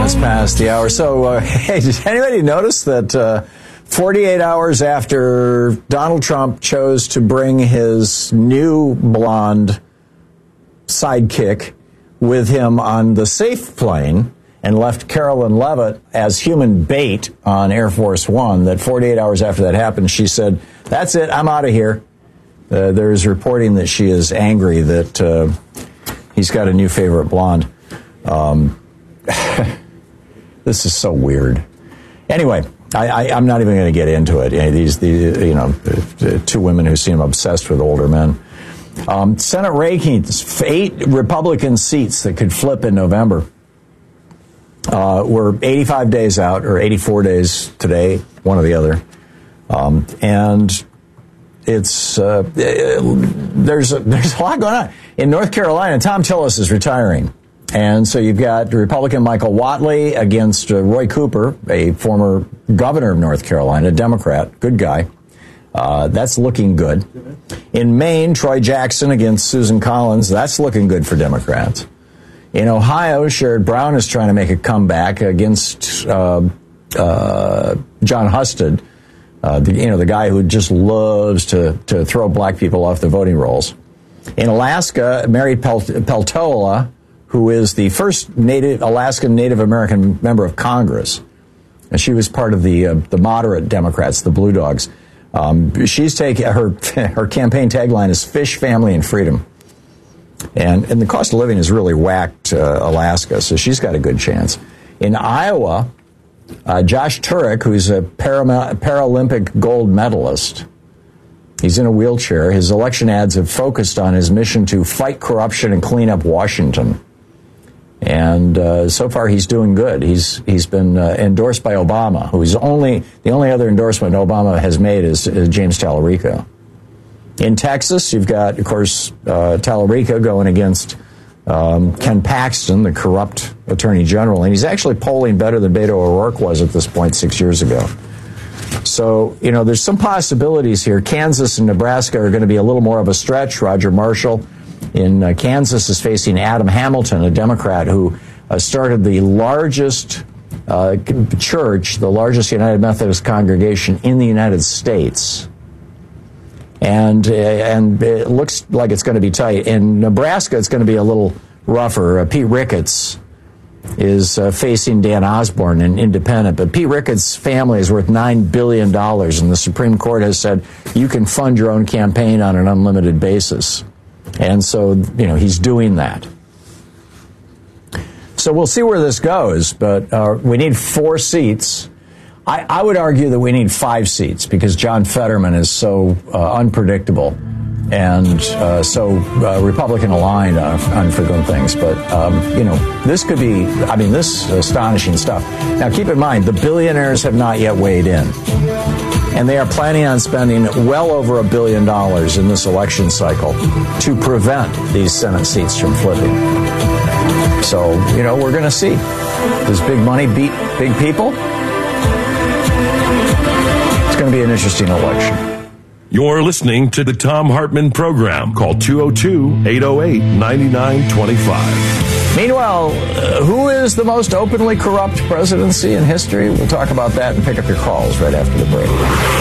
minutes past the hour. So, hey, did anybody notice that 48 hours after Donald Trump chose to bring his new blonde sidekick with him on the safe plane and left Carolyn Leavitt as human bait on Air Force One, that 48 hours after that happened, she said, "That's it, I'm out of here." There's reporting that she is angry that he's got a new favorite blonde. This is so weird. Anyway, I'm not even going to get into it. These two women who seem obsessed with older men. Senate rankings, 8 Republican seats that could flip in November. We're 85 days out, or 84 days today, one or the other. And it's there's a lot going on. In North Carolina, Tom Tillis is retiring. And so you've got Republican Michael Whatley against Roy Cooper, a former governor of North Carolina, Democrat, good guy. That's looking good. In Maine, Troy Jackson against Susan Collins. That's looking good for Democrats. In Ohio, Sherrod Brown is trying to make a comeback against John Husted, the guy who just loves to throw black people off the voting rolls. In Alaska, Mary Peltola, who is the first Alaskan Native American member of Congress, and she was part of the moderate Democrats, the Blue Dogs. She's taking her campaign tagline is "Fish, Family, and Freedom," and the cost of living has really whacked Alaska, so she's got a good chance. In Iowa, Josh Turek, who's a Paralympic gold medalist, he's in a wheelchair. His election ads have focused on his mission to fight corruption and clean up Washington. And so far, he's doing good. He's been endorsed by Obama, who's the only other endorsement Obama has made is James Tallarico. In Texas, you've got, of course, Tallarico going against Ken Paxton, the corrupt attorney general, and he's actually polling better than Beto O'Rourke was at this point 6 years ago. So, there's some possibilities here. Kansas and Nebraska are going to be a little more of a stretch. Roger Marshall in Kansas is facing Adam Hamilton, a Democrat who started the largest church, the largest United Methodist congregation in the United States. And it looks like it's going to be tight. In Nebraska, it's going to be a little rougher. Pete Ricketts is facing Dan Osborne, an independent. But Pete Ricketts' family is worth $9 billion, and the Supreme Court has said you can fund your own campaign on an unlimited basis. And so, he's doing that. So we'll see where this goes, but we need 4 seats. I would argue that we need 5 seats because John Fetterman is so unpredictable and so Republican aligned on frequent things. But, this could be, this is astonishing stuff. Now, keep in mind, the billionaires have not yet weighed in. And they are planning on spending well over $1 billion in this election cycle to prevent these Senate seats from flipping. So, we're going to see. Does big money beat big people? It's going to be an interesting election. You're listening to the Thom Hartmann Program. Call 202-808-9925. Meanwhile, who is the most openly corrupt presidency in history? We'll talk about that and pick up your calls right after the break.